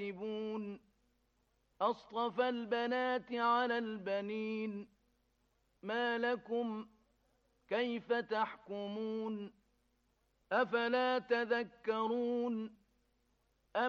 تكذبون أصطفى البنات على البنين ما لكم كيف تحكمون أفلا تذكرون